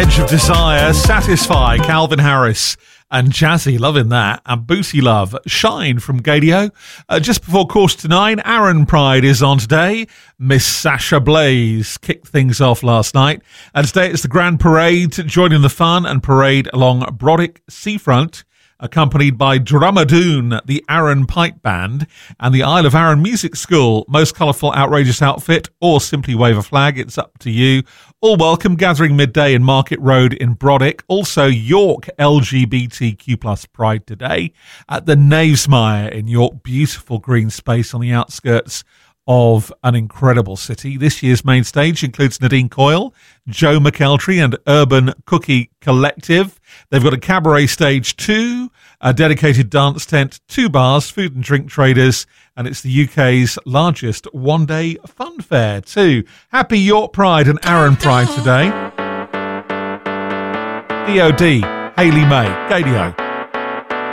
Edge of Desire, Satisfy, Calvin Harris and Jazzy, loving that. And Boosie Love, Shine from Gadio. Just before 9:15, Aaron Pride is on today. Miss Sasha Blaze kicked things off last night. And today it's the Grand Parade, joining the fun and parade along Brodick Seafront, accompanied by Drumadoon, the Arran Pipe Band, and the Isle of Arran Music School. Most colourful, outrageous outfit, or simply wave a flag, it's up to you. All welcome, gathering midday in Market Road in Brodick. Also, York LGBTQ+ Pride today at the Knavesmire in York. Beautiful green space on the outskirts of an incredible city. This year's main stage includes Nadine Coyle, Joe McEltry and Urban Cookie Collective. They've got a cabaret stage too, a dedicated dance tent, 2 bars, food and drink traders, and it's the UK's largest one-day fun fair too. Happy York Pride and Arran Pride today. DOD, Hayley May, Gadio.